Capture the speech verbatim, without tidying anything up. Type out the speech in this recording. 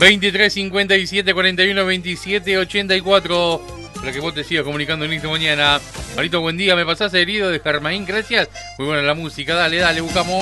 veintitrés, cincuenta y siete, cuarenta y uno, veintisiete, ochenta y cuatro. Para que vos te sigas comunicando en esta mañana. Marito, buen día. ¿Me pasás herido de Germain? Gracias. Muy buena la música. Dale, dale, buscamos.